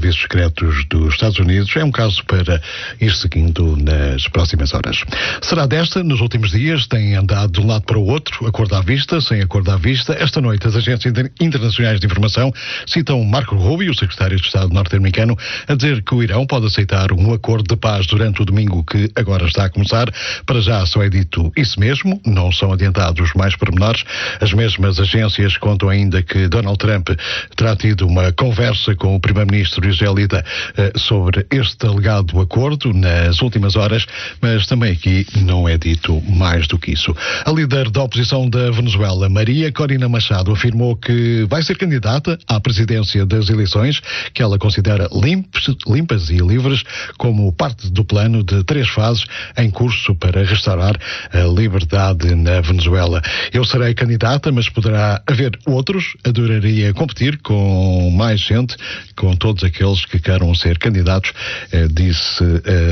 serviços secretos dos Estados Unidos. É um caso para ir seguindo nas próximas horas. Será desta, nos últimos dias, tem andado de um lado para o outro, acordo à vista, sem acordo à vista. Esta noite, as agências internacionais de informação citam Marco Rubio, o secretário de Estado norte-americano, a dizer que o Irão pode aceitar um acordo de paz durante o domingo que agora está a começar. Para já só é dito isso mesmo, não são adiantados mais pormenores. As mesmas agências contam ainda que Donald Trump terá tido uma conversa com o primeiro-ministro israelita sobre este alegado acordo nas últimas horas, mas também aqui não é dito mais do que isso. A líder da oposição da Venezuela, Maria Corina Machado, afirmou que vai ser candidata à presidência das eleições, que ela considera limpas e livres, como parte do plano de 3 fases em curso para restaurar a liberdade na Venezuela. Eu serei candidata, mas poderá haver outros. Adoraria competir com mais gente, com todos aqueles que queiram ser candidatos, disse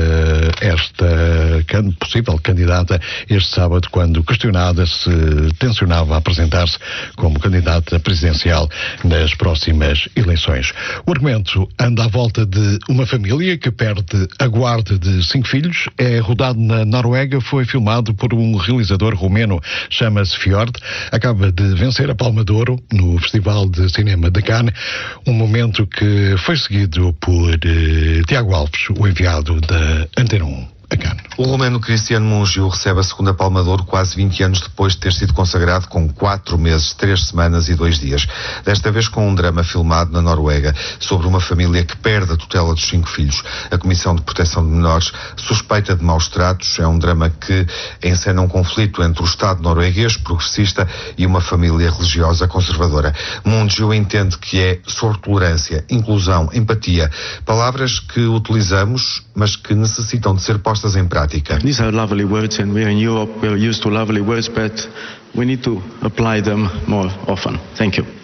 esta possível candidata este sábado, quando questionada se tencionava apresentar-se como candidata presidencial nas próximas eleições. O argumento anda à volta de uma família que perde a guarda de 5 filhos. É rodado na Noruega, foi filmado por um realizador romeno, chama-se Fjord. Acaba de vencer a Palma de Ouro no Festival de Cinema de Cannes, um momento que foi seguido por Tiago Alves, o enviado da Antena 1. O romeno Cristiano Mungiu recebe a segunda Palma de Ouro quase 20 anos depois de ter sido consagrado, com 4 meses, 3 semanas e 2 dias. Desta vez com um drama filmado na Noruega sobre uma família que perde a tutela dos 5 filhos. A Comissão de Proteção de Menores suspeita de maus tratos. É um drama que encena um conflito entre o Estado norueguês progressista e uma família religiosa conservadora. Mungiu entende que é sobre tolerância, inclusão, empatia, palavras que utilizamos, mas que necessitam de ser postas em prática. These are lovely words, and we are in Europe, we are used to lovely words, but we need to apply them more often. Thank you.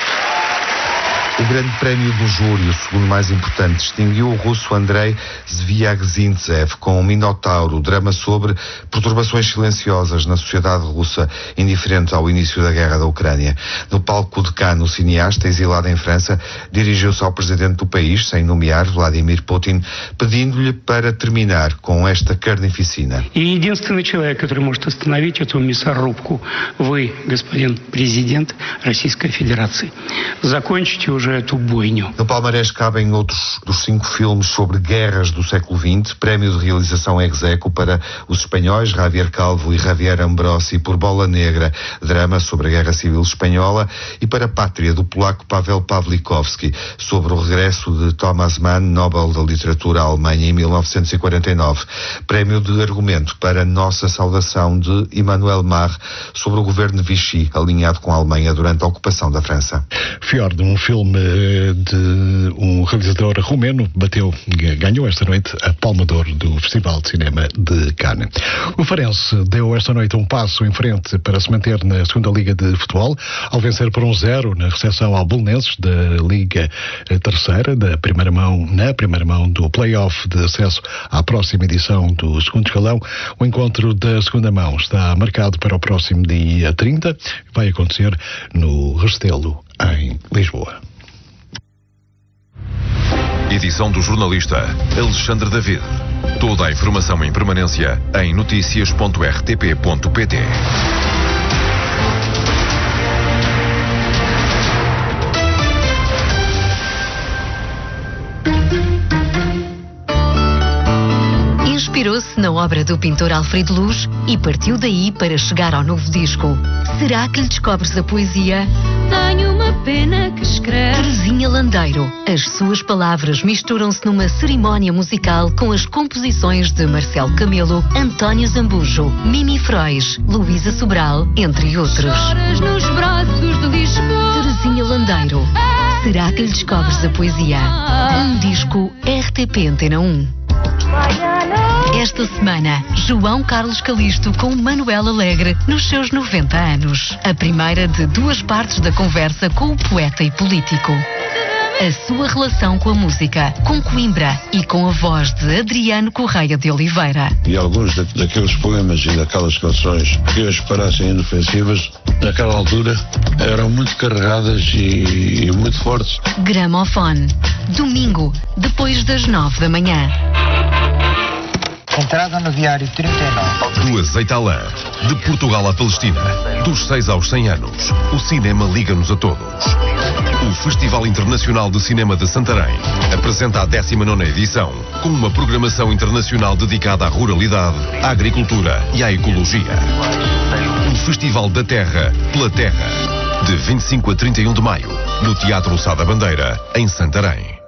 O grande prémio do júri, o segundo mais importante, distinguiu o russo Andrei Zviagzintsev com Minotauro, drama sobre perturbações silenciosas na sociedade russa, indiferente ao início da guerra da Ucrânia. No palco de Cannes, o cineasta, exilado em França, dirigiu-se ao presidente do país, sem nomear, Vladimir Putin, pedindo-lhe para terminar com esta carnificina. E единственный человек, который может остановить эту мясорубку, вы, господин президент Российской Федерации. Закончите уже. No palmarés cabem outros dos 5 filmes sobre guerras do século XX, prémio de realização ex aequo para os espanhóis Javier Calvo e Javier Ambrosi por Bola Negra, drama sobre a Guerra Civil Espanhola, e para Pátria, do polaco Pavel Pawlikowski, sobre o regresso de Thomas Mann, Nobel da Literatura à Alemanha em 1949. Prémio de argumento para Nossa Saudação, de Emmanuel Mar, sobre o governo de Vichy, alinhado com a Alemanha durante a ocupação da França. Fjord, um filme de um realizador romeno, ganhou esta noite a Palma de Ouro do Festival de Cinema de Cannes. O Farense deu esta noite um passo em frente para se manter na segunda Liga de Futebol, ao vencer por 1-0 na recepção ao Belenenses da Liga Terceira, na primeira mão do play-off de acesso à próxima edição do segundo escalão. O encontro da segunda mão está marcado para o próximo dia 30, vai acontecer no Restelo, em Lisboa. Edição do jornalista Alexandre David. Toda a informação em permanência em noticias.rtp.pt. Inspirou-se na obra do pintor Alfredo Luz e partiu daí para chegar ao novo disco. Será que lhe descobres a poesia? Tenho uma pena que escreve. Terezinha Landeiro. As suas palavras misturam-se numa cerimónia musical com as composições de Marcelo Camelo, António Zambujo, Mimi Frois, Luísa Sobral, entre outros. Choras nos braços de Lisboa. Terezinha Landeiro. Será que lhe descobres a poesia? Um disco RTP Antena 1. Esta semana, João Carlos Calisto com Manuel Alegre nos seus 90 anos. A primeira de 2 partes da conversa com o poeta e político. A sua relação com a música, com Coimbra e com a voz de Adriano Correia de Oliveira. E alguns daqueles poemas e daquelas canções que hoje parecem inofensivas, naquela altura eram muito carregadas e muito fortes. Gramofone. Domingo, depois das 9 da manhã. Entrada no diário 39. Do azeite à lã, de Portugal à Palestina, dos 6 aos 100 anos, o cinema liga-nos a todos. O Festival Internacional de Cinema de Santarém apresenta a 19ª edição, com uma programação internacional dedicada à ruralidade, à agricultura e à ecologia. O Festival da Terra, pela Terra, de 25 a 31 de maio, no Teatro Sá da Bandeira, em Santarém.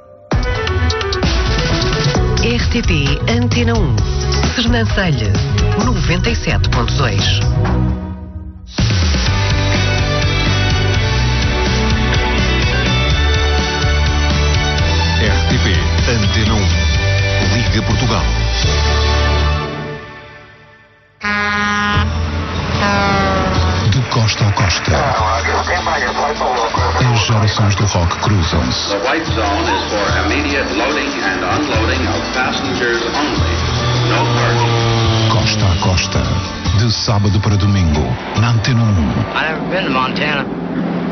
RTP Antena 1, Sernancelha, 97.2. RTP Antena 1, Liga Portugal. De costa a costa, as gerações do rock cruzam-se. The white zone is for immediate loading and unloading of passengers only. No parking. Costa a costa, de sábado para domingo, na Antena 1. I've never been to Montana.